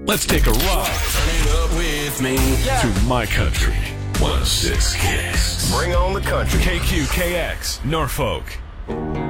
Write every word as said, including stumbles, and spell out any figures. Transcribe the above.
Let's take a ride. Turn it up with me. Yeah. To my country. one oh six Kicks. Bring on the country. K Q K X, Norfolk.